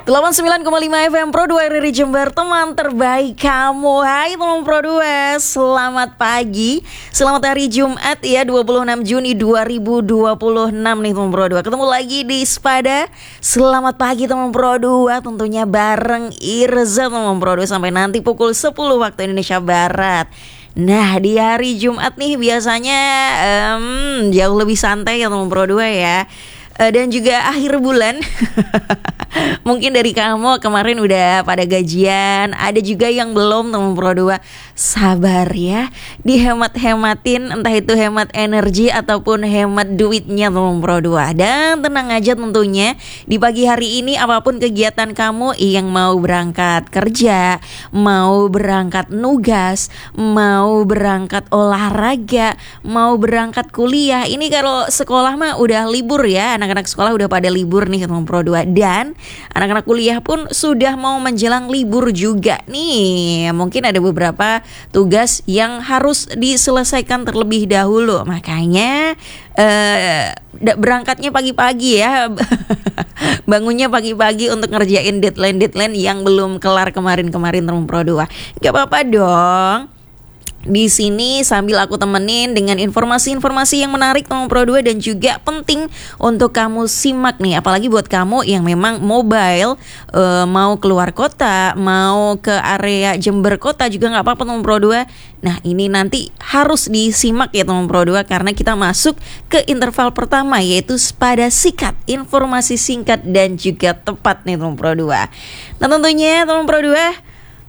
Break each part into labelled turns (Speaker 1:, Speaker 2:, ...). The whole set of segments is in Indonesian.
Speaker 1: 89,5 FM Pro 2 RRI Jember, teman terbaik kamu. Hai teman Pro 2, selamat pagi. Selamat hari Jumat ya, 26 Juni 2026 nih teman Pro 2. Ketemu lagi di Spada. Selamat pagi teman Pro 2, tentunya bareng Irza teman Pro 2 sampai nanti pukul 10 waktu Indonesia Barat. Nah, di hari Jumat nih biasanya jauh lebih santai ya teman Pro 2 ya. Dan juga akhir bulan. Mungkin dari kamu kemarin udah pada gajian, ada juga yang belum teman Pro 2. Sabar ya, dihemat-hematin, entah itu hemat energi ataupun hemat duitnya teman Pro 2. Dan tenang aja tentunya, di pagi hari ini apapun kegiatan kamu yang mau berangkat kerja, mau berangkat nugas, mau berangkat olahraga, mau berangkat kuliah. Ini kalau sekolah mah udah libur ya, anak-anak sekolah udah pada libur nih teman Pro 2. Dan anak-anak kuliah pun sudah mau menjelang libur juga nih. Mungkin ada beberapa tugas yang harus diselesaikan terlebih dahulu. Makanya berangkatnya pagi-pagi ya. Bangunnya pagi-pagi untuk ngerjain deadline-deadline yang belum kelar kemarin-kemarin teman Pro 2. Gak apa-apa dong. Di sini sambil aku temenin dengan informasi-informasi yang menarik teman Pro 2 dan juga penting untuk kamu simak nih, apalagi buat kamu yang memang mobile, mau keluar kota, mau ke area Jember kota juga nggak apa-apa teman Pro 2. Nah, ini nanti harus disimak ya teman Pro 2 karena kita masuk ke interval pertama yaitu pada sikat, informasi singkat dan juga tepat nih teman Pro 2. Nah, tentunya teman Pro 2,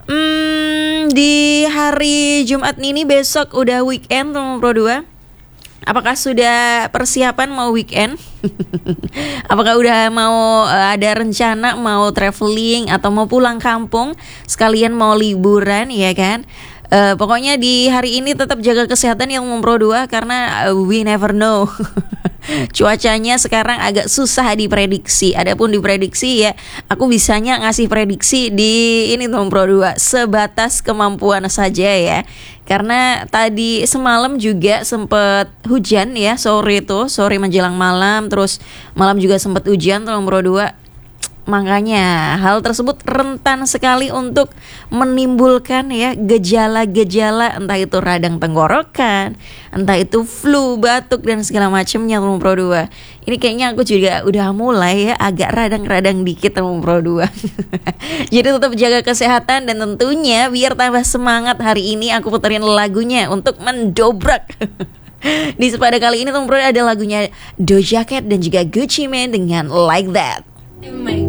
Speaker 1: di hari Jumat ini besok udah weekend teman Pro 2. Apakah sudah persiapan mau weekend? Apakah udah mau ada rencana mau traveling atau mau pulang kampung sekalian mau liburan ya kan? Pokoknya di hari ini tetap jaga kesehatan yang Pro 2 karena we never know. Cuacanya sekarang agak susah diprediksi. Adapun diprediksi ya, aku bisanya ngasih prediksi di ini teman Pro 2 sebatas kemampuan saja ya. Karena tadi semalam juga sempat hujan ya, sore menjelang malam, terus malam juga sempat hujan teman Pro 2. Makanya hal tersebut rentan sekali untuk menimbulkan ya gejala-gejala, entah itu radang tenggorokan, entah itu flu, batuk dan segala macamnya teman Pro 2. Ini kayaknya aku juga udah mulai ya agak radang-radang dikit teman Pro 2. Jadi tetap jaga kesehatan dan tentunya biar tambah semangat hari ini aku puterin lagunya untuk mendobrak. Di Sepada kali ini teman Pro ada lagunya Doja Cat dan juga Gucci Mane dengan Like That.